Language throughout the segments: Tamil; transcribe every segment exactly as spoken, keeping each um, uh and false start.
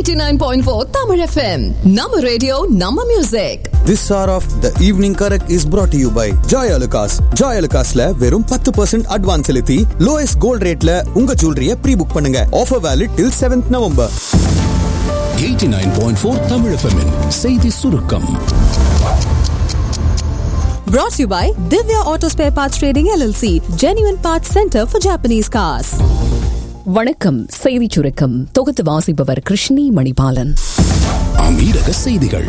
eighty-nine point four Tamil F M. Nama radio, Nama music. This hour of the evening correct is brought to you by Joy Alucas. Joy Alucasல வெறும் ten percent advance செலுத்தி lowest gold rateல உங்க jewelry-ய pre-book பண்ணுங்க. Offer valid till seventh November. eighty-nine point four Tamil F M-இன் செய்தி சுருக்கம். Brought to you by Divya Auto Spare Parts Trading L L C, Genuine Parts Center for Japanese Cars. வணக்கம். செய்தி சுருக்கம் தொகுத்து வாசிப்பவர் கிருஷ்ணி மணிபாலன். அமீரக செய்திகள்.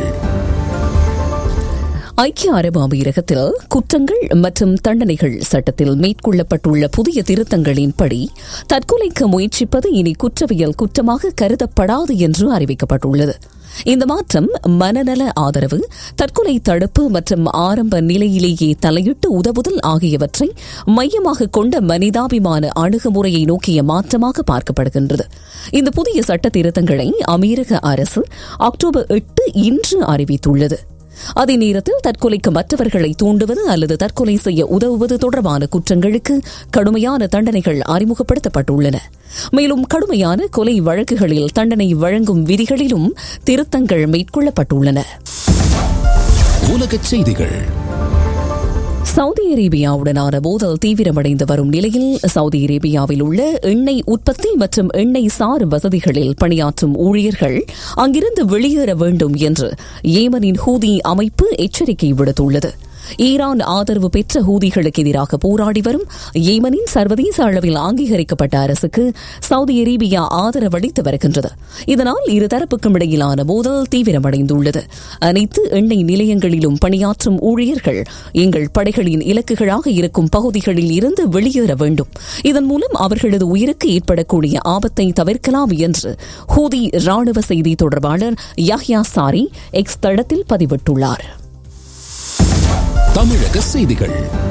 ஐக்கிய அரபு அமீரகத்தில் குற்றங்கள் மற்றும் தண்டனைகள் சட்டத்தில் மேற்கொள்ளப்பட்டுள்ள புதிய திருத்தங்களின்படி தற்கொலைக்கு முயற்சிப்பது இனி குற்றவியல் குற்றமாக கருதப்படாது என்று அறிவிக்கப்பட்டுள்ளது. இந்த மாற்றம் மனநல ஆதரவு, தற்கொலை தடுப்பு மற்றும் ஆரம்ப நிலையிலேயே தலையிட்டு உதவுதல் ஆகியவற்றை மையமாக கொண்ட மனிதாபிமான அணுகுமுறையை நோக்கிய மாற்றமாக பார்க்கப்படுகின்றது. இந்த புதிய சட்ட திருத்தங்களை அமீரக அரசு அக்டோபர் எட்டு இன்று அறிவித்துள்ளது. அதே நேரத்தில் தற்கொலைக்கு மற்றவர்களை தூண்டுவது அல்லது தற்கொலை செய்ய உதவுவது தொடர்பான குற்றங்களுக்கு கடுமையான தண்டனைகள் அறிமுகப்படுத்தப்பட்டுள்ளன. மேலும் கடுமையான கொலை வழக்குகளில் தண்டனை வழங்கும் விதிகளிலும் திருத்தங்கள் மேற்கொள்ளப்பட்டுள்ளன. உலகச் செய்திகள். சவுதி அரேபியாவுடனான மோதல் தீவிரமடைந்து வரும் நிலையில் சவுதி அரேபியாவில் உள்ள எண்ணெய் உற்பத்தி மற்றும் எண்ணெய் சார் வசதிகளில் பணியாற்றும் ஊழியர்கள் அங்கிருந்து வெளியேற வேண்டும் என்று ஏமனின் ஹூதி அமைப்பு எச்சரிக்கை விடுத்துள்ளது. ஈரான் ஆதரவு பெற்ற ஹூதிகளுக்கு எதிராக போராடி வரும் ஏமனின் சர்வதேச அளவில் அங்கீகரிக்கப்பட்ட அரசுக்கு சவுதி அரேபியா ஆதரவளித்து வருகின்றது. இதனால் இருதரப்புக்கும் இடையிலான மோதல் தீவிரமடைந்துள்ளது. அனைத்து எண்ணெய் நிலையங்களிலும் பணியாற்றும் ஊழியர்கள் எங்கள் படைகளின் இலக்குகளாக இருக்கும் பகுதிகளில் இருந்து வெளியேற வேண்டும். இதன் மூலம் அவர்களது உயிருக்கு ஏற்படக்கூடிய ஆபத்தை தவிர்க்கலாம் என்று ஹூதி ராணுவ செய்தி தொடர்பாளர் யஹ்யா சாரி எக்ஸ் தளத்தில் பதிவிட்டுள்ளார். தமிழக செய்திகள்.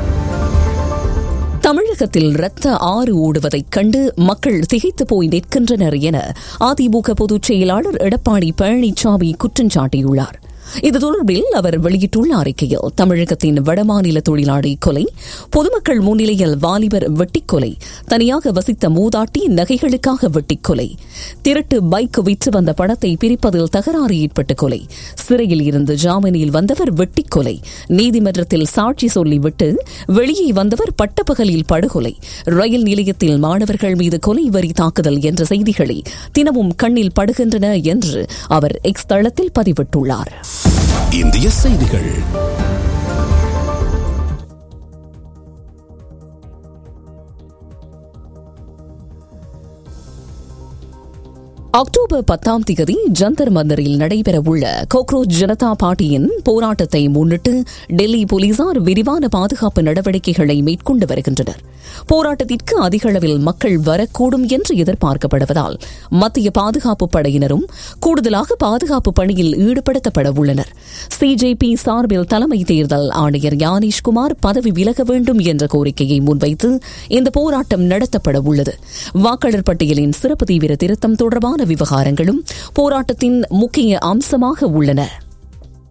தமிழகத்தில் இரத்த ஆறு ஓடுவதைக் கண்டு மக்கள் திகைத்து போய் நிற்கின்றனர் என அதிமுக பொதுச் செயலாளர் எடப்பாடி பழனிசாமி குற்றம் சாட்டியுள்ளார். இது தொடர்பில் அவர் வெளியிட்டுள்ள அறிக்கையில் தமிழகத்தின் வடமாநில தொழிலாளி கொலை, பொதுமக்கள் முன்னிலையில் வாலிபர் வெட்டிக்கொலை, தனியாக வசித்த மூதாட்டி நகைகளுக்காக வெட்டிக்கொலை, திருட்டு பைக் விற்று வந்த பணத்தை பிரிப்பதில் தகராறு ஏற்பட்ட கொலை, சிறையில் இருந்து ஜாமீனில் வந்தவர் வெட்டிக்கொலை, நீதிமன்றத்தில் சாட்சி சொல்லிவிட்டு வெளியே வந்தவர் பட்டப்பகலில் படுகொலை, ரயில் நிலையத்தில் மாணவர்கள் மீது கொலை வரி தாக்குதல் என்ற செய்திகளை தினமும் கண்ணில் படுகின்றன என்று அவர் எக்ஸ் தளத்தில் பதிவிட்டுள்ளார். இந்திய செய்திகள். அக்டோபர் பத்தாம் தேதி ஜந்தர் மந்தரில் நடைபெறவுள்ள கோக்ரோச் ஜனதா பார்ட்டியின் போராட்டத்தை முன்னிட்டு டெல்லி போலீசார் விரிவான பாதுகாப்பு நடவடிக்கைகளை மேற்கொண்டு வருகின்றனர். போராட்டத்திற்கு அதிக அளவில் மக்கள் வரக்கூடும் என்று எதிர்பார்க்கப்படுவதால் மத்திய பாதுகாப்பு படையினரும் கூடுதலாக பாதுகாப்பு பணியில் ஈடுபடுத்தப்பட உள்ளனர். சிஜேபி சார்பில் தலைமை தேர்தல் ஆணையர் ஞானேஷ்குமார் பதவி விலக வேண்டும் என்ற கோரிக்கையை முன்வைத்து இந்த போராட்டம் நடத்தப்பட உள்ளது. வாக்காளர் பட்டியலின் சிறப்பு தீவிர திருத்தம் தொடர்பான விவகாரங்களும் போராட்டத்தின் முக்கிய அம்சமாக உள்ளன.